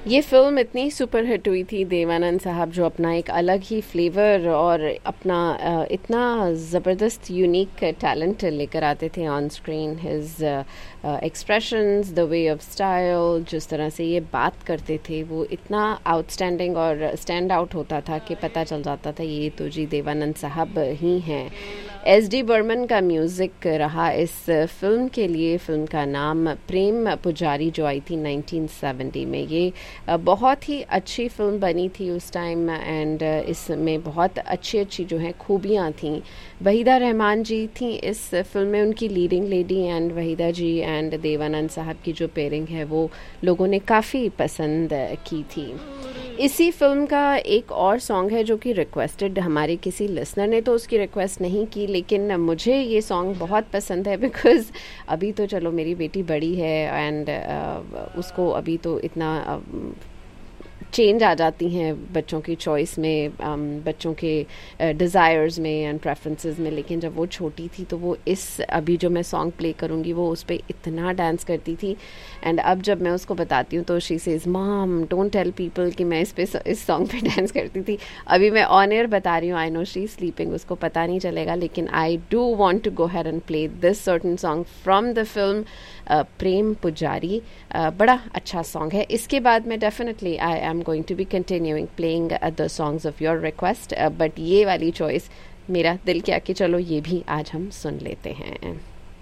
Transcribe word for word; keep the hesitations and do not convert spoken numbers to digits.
ये फ़िल्म इतनी super hit हुई थी, देवानंद साहब जो अपना एक अलग ही फ्लेवर और अपना अ, इतना ज़बरदस्त यूनिक टैलेंट लेकर आते थे on screen. His expressions, the way of style, जिस तरह से ये बात करते थे वो इतना आउटस्टैंडिंग और स्टैंड आउट होता था कि पता चल जाता था ये तो जी देवानंद साहब ही हैं। एस डी बर्मन का म्यूज़िक रहा इस फिल्म के लिए। फिल्म का नाम प्रेम पुजारी जो आई थी नाइनटीन सेवेंटी में। ये अ, बहुत ही अच्छी फिल्म बनी थी उस टाइम एंड इसमें बहुत अच्छी अच्छी जो हैं खूबियाँ थीं। वहीदा रहमान जी थी इस फिल्म में, उनकी leading lady, and Waheeda ji and Devanand साहब की जो पेयरिंग है वो लोगों ने काफ़ी पसंद की थी। इसी फिल्म का एक और सॉन्ग है जो कि रिक्वेस्टेड, हमारे किसी लिसनर ने तो उसकी रिक्वेस्ट नहीं की, लेकिन मुझे ये सॉन्ग बहुत पसंद है बिकॉज़ अभी तो चलो मेरी बेटी बड़ी है एंड uh, उसको अभी तो इतना uh, चेंज आ जाती हैं बच्चों की चॉइस में, um, बच्चों के डिज़ायर्स में एंड प्रेफरेंसेस में, लेकिन जब वो छोटी थी तो वो इस अभी जो मैं सॉन्ग प्ले करूँगी वो उस पर इतना डांस करती थी। एंड अब जब मैं उसको बताती हूँ तो she says mom don't tell people कि मैं इस पे इस सॉन्ग पे डांस करती थी। अभी मैं ऑन एयर बता रही हूँ, आई नो शी स्लीपिंग, उसको पता नहीं चलेगा, लेकिन I do want to go had and play this certain song from the film प्रेम पुजारी। uh, बड़ा अच्छा सॉन्ग है। इसके बाद मैं definitely I am going to be continuing playing uh, the songs of your request, uh, but ये वाली choice मेरा दिल किया कि चलो ये भी आज हम सुन लेते हैं।